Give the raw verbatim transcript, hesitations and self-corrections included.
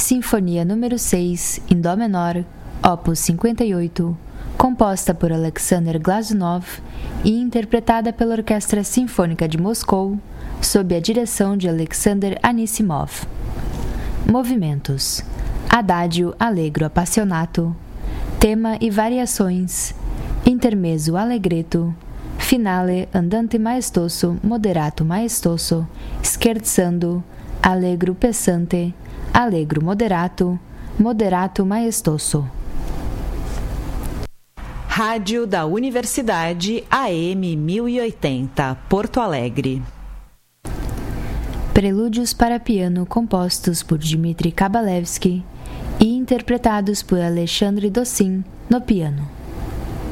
Sinfonia número seis, em Dó menor, opus cinquenta e oito, composta por Alexander Glazunov e interpretada pela Orquestra Sinfônica de Moscou, sob a direção de Alexander Anisimov. Movimentos: Adagio allegro appassionato, tema e variações, intermezzo allegretto, finale andante maestoso, moderato maestoso, scherzando, allegro pesante, allegro moderato, moderato maestoso. Rádio da Universidade A M mil e oitenta, Porto Alegre. Prelúdios para piano compostos por Dmitri Kabalevsky e interpretados por Alexandre Dossin no piano.